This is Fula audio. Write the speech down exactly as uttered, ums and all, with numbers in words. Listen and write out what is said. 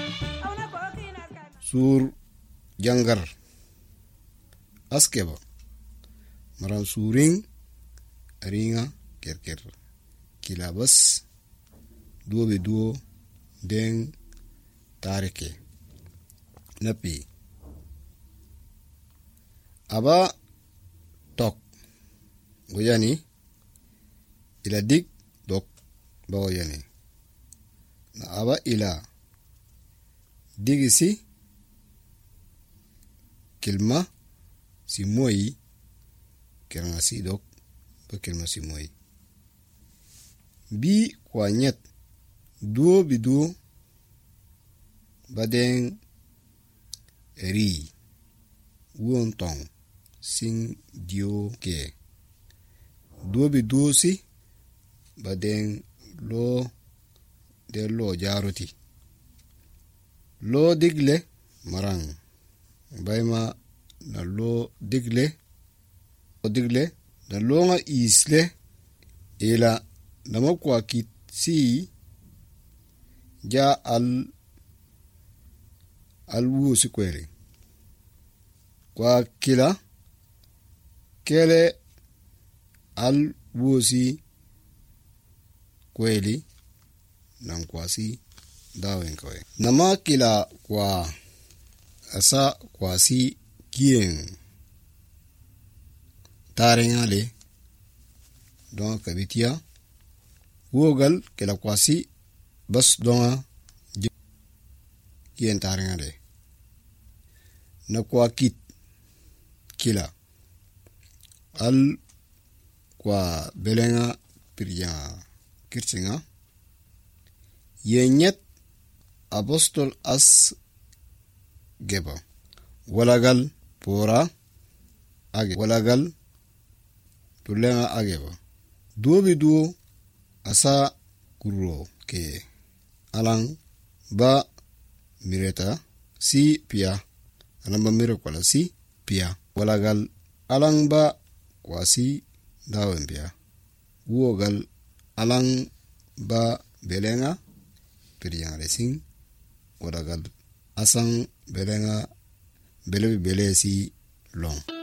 sur jangar askeba maran suring ringa kerker kilabas duo be duo den tarike napi aba tok goyani ila dig dok bawoyani na aba ila digisi kilma si moyi keranga si dok ba kilma si moyi bi kwa nyet duo bi duo baden ri won tong sing dio ke duo bi duo si baden lo de lo jaroti lo digle marang bayma na lo digle o digle na lo nga isle ila nama kwa kit si ja al al wu si kwere kwa kila kele al wu si kweli nan kwa si dawen kwe nama kila kwa asa kwa si kien tarengale don kabitia wogal kila kwa si bas donga kien tarengale na kwa kit kila al kwa belenga pirja kirtinga yenyet apostol as geba walagal pora age walagal tulenga ageba duo bi duo asa kuro ke alang ba mireta si pia alamba mire kwala si pia walagal alang ba kwasi dawen pia wogal alang ba belenga pirjang resing walagal asang belenga bele bele si long